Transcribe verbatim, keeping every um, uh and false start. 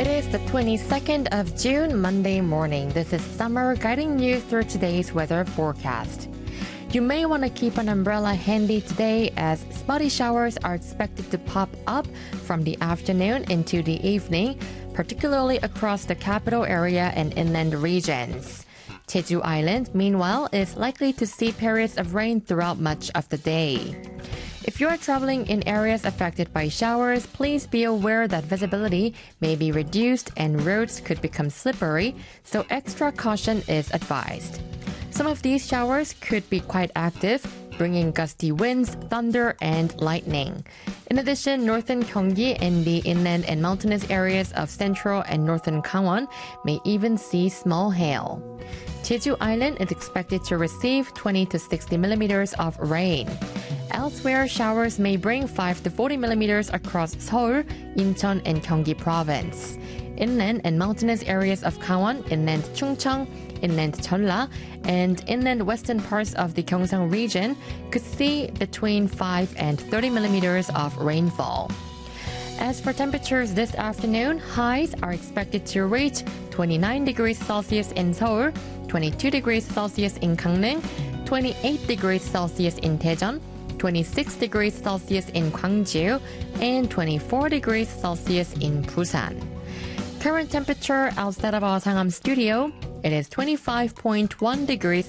It is the twenty-second of June, Monday morning. This is Summer guiding you through today's weather forecast. You may want to keep an umbrella handy today as spotty showers are expected to pop up from the afternoon into the evening, particularly across the capital area and inland regions. Jeju Island, meanwhile, is likely to see periods of rain throughout much of the day. If you are traveling in areas affected by showers, please be aware that visibility may be reduced and roads could become slippery, so extra caution is advised. Some of these showers could be quite active, bringing gusty winds, thunder, and lightning. In addition, northern Gyeonggi and the inland and mountainous areas of central and northern Gangwon may even see small hail. Jeju Island is expected to receive twenty to sixty millimeters of rain. Elsewhere, showers may bring five to forty millimeters across Seoul, Incheon, and Gyeonggi province. Inland and mountainous areas of Gangwon, inland Chungcheong, inland Jeolla, and inland western parts of the Gyeongsang region could see between five and thirty millimeters of rainfall. As for temperatures this afternoon, highs are expected to reach twenty-nine degrees Celsius in Seoul, twenty-two degrees Celsius in Gangneung, twenty-eight degrees Celsius in Daejeon, twenty-six degrees Celsius in Gwangju, and twenty-four degrees Celsius in Busan. Current temperature outside of our Sangam studio, it is twenty-five point one degrees